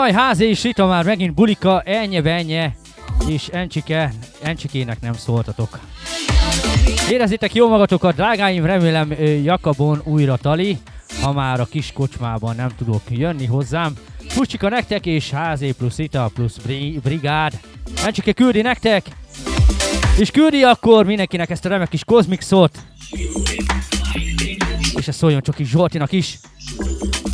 Jaj, Házi és Rita már megint bulika, ennye, és Encsikének nem szóltatok. Érezzétek jó magatokat, drágáim, remélem Jakabon újra tali, ha már a kis kocsmában nem tudok jönni hozzám. Pucsika nektek és Házi plusz Rita plusz Brigád. Encsike küldi nektek, és küldi akkor mindenkinek ezt a remek kis Cosmixot. És ez szóljon csak is Zsoltinak is.